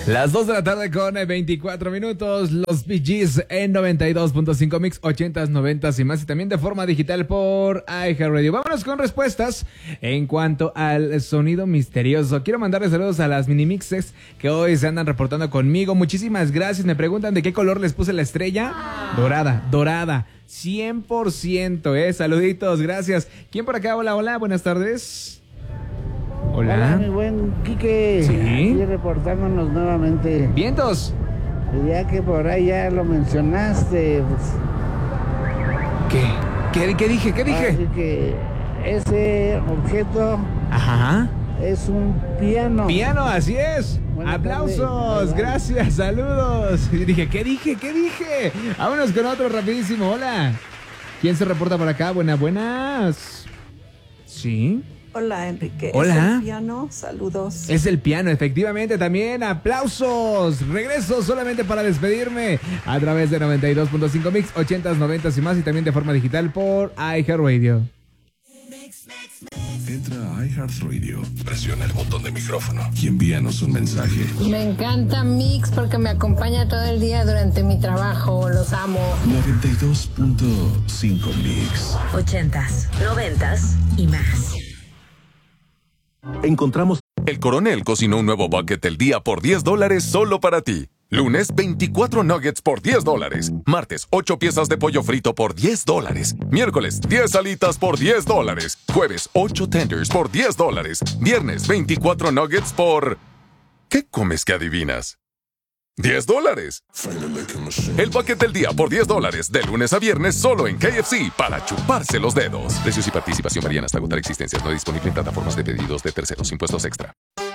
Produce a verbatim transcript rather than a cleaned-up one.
Las dos de la tarde con veinticuatro minutos, los Bee Gees en noventa y dos punto cinco Mix, ochentas, noventas y más, y también de forma digital por iHeartRadio. Vámonos con respuestas en cuanto al sonido misterioso. Quiero mandarles saludos a las mini mixes que hoy se andan reportando conmigo. Muchísimas gracias. Me preguntan de qué color les puse la estrella. Dorada, dorada, cien por ciento, eh. Saluditos, gracias. ¿Quién por acá? Hola, hola, buenas tardes. Hola. Hola, mi buen Quique. Sí. Aquí reportándonos nuevamente. Vientos. Ya que por ahí ya lo mencionaste. Pues, ¿Qué? ¿Qué, qué dije? ¿Qué dije? así que ese objeto Ajá. es un piano. Piano, así es. Buenas Aplausos, tardes. gracias, saludos. Y dije, ¿qué dije? ¿Qué dije? Vámonos con otro rapidísimo. Hola. ¿Quién se reporta por acá? Buenas, buenas. Sí. Hola, Enrique. Hola. ¿Es el piano? Saludos. Es el piano, efectivamente, también. Aplausos. Regreso solamente para despedirme a través de noventa y dos punto cinco Mix, ochentas, noventas y más, y también de forma digital por iHeartRadio. Entra a iHeartRadio, presiona el botón de micrófono y envíanos un mensaje. Me encanta Mix porque me acompaña todo el día durante mi trabajo. Los amo. noventa y dos punto cinco Mix. Ochentas, noventas y más. Encontramos. El Coronel cocinó un nuevo bucket del día por diez dólares solo para ti. Lunes, veinticuatro nuggets por diez dólares. Martes, ocho piezas de pollo frito por diez dólares. Miércoles, diez alitas por diez dólares. Jueves, ocho tenders por diez dólares. Viernes, veinticuatro nuggets por... ¿Qué comes que adivinas? diez dólares. El bucket del día por diez dólares. De lunes a viernes solo en K F C para chuparse los dedos. Precios y participación varían hasta agotar existencias. No disponible en plataformas de pedidos de terceros. Impuestos extra.